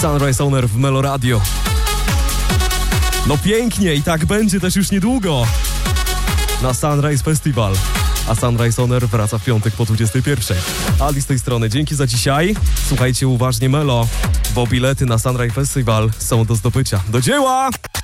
Sunrise Owner w Melo Radio. No pięknie i tak będzie też już niedługo na Sunrise Festival. A Sunrise Owner wraca w piątek po 21. Adi z tej strony, dzięki za dzisiaj. Słuchajcie uważnie Melo, bo bilety na Sunrise Festival są do zdobycia. Do dzieła!